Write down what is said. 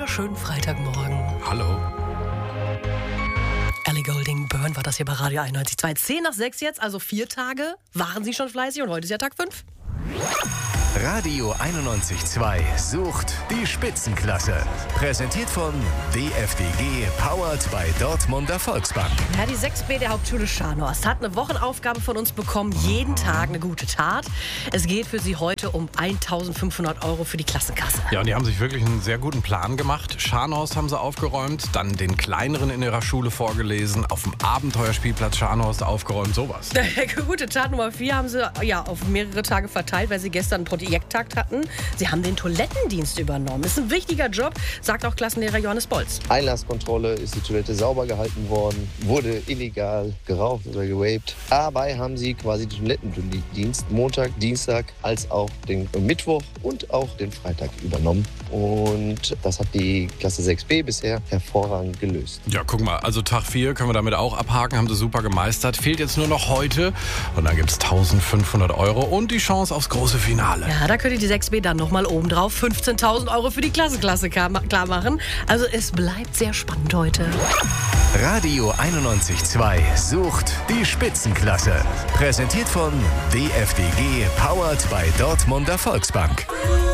wunderschönen Freitagmorgen. Hallo. Ellie Goulding, Burn war das hier bei Radio 91.2. 10 nach 6 jetzt, also 4 Tage waren Sie schon fleißig und heute ist ja Tag 5. Radio 91.2 sucht die Spitzenklasse. Präsentiert von DFDG, powered by Dortmunder Volksbank. Ja, die 6b der Hauptschule Scharnhorst hat eine Wochenaufgabe von uns bekommen. Jeden Tag eine gute Tat. Es geht für sie heute um 1.500 Euro für die Klassenkasse. Ja, und die haben sich wirklich einen sehr guten Plan gemacht. Scharnhorst haben sie aufgeräumt, dann den Kleineren in ihrer Schule vorgelesen, auf dem Abenteuerspielplatz Scharnhorst aufgeräumt, sowas. Gute Tat Nummer 4 haben sie auf mehrere Tage verteilt, weil sie gestern einen Projekttag hatten. Sie haben den Toilettendienst übernommen. Ist ein wichtiger Job, sagt auch Klassenlehrer Johannes Bolz. Einlasskontrolle, ist die Toilette sauber gehalten worden, wurde illegal geraucht oder gewaped. Dabei haben sie quasi den Toilettendienst Montag, Dienstag als auch den Mittwoch und auch den Freitag übernommen. Und das hat die Klasse 6b bisher hervorragend gelöst. Ja, guck mal, also Tag 4 können wir damit auch abhaken, haben sie super gemeistert. Fehlt jetzt nur noch heute und dann gibt es 1.500 Euro und die Chance aufs große Finale. Ja, da könnte die 6b dann nochmal obendrauf 15.000 Euro für die Klassenklasse klar machen. Also es bleibt sehr spannend heute. Radio 91.2 sucht die Spitzenklasse. Präsentiert von DFDG, powered by Dortmunder Volksbank.